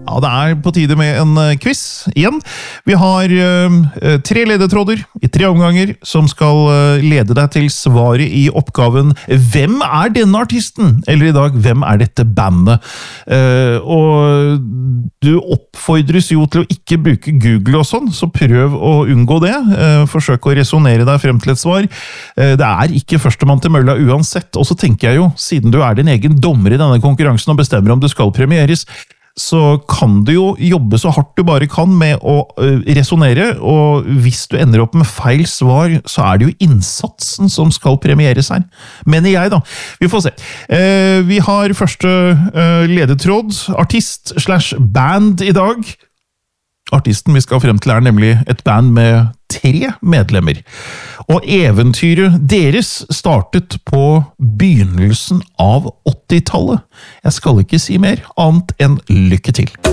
Ja, det på tide med en quiz igjen. Vi har 3 ledetråder I 3 omganger som skal lede deg til svaret I oppgaven «Hvem denne artisten?» Eller I dag «Hvem dette bandet?» Og du oppfordres jo til å ikke bruke Google og sånn, så prøv å unngå det. Forsøk å resonere deg frem til et svar. Det ikke førstemann til mølla uansett, og så tenker jeg jo, siden du din egen dommer I denne konkurransen og bestemmer om du skal premieres, så kan du jo jobbe så hardt du bare kan med å resonere, og hvis du ender opp med feil svar, så det jo innsatsen som skal premieres her. Mener jeg da. Vi får se. Vi har første ledetråd, artist/band I dag. Artisten vi skal frem til nemlig et band med 3 medlemmer. Og eventyret deres startet på begynnelsen av 80-tallet. Jeg skal ikke si mer, annet enn lykke til.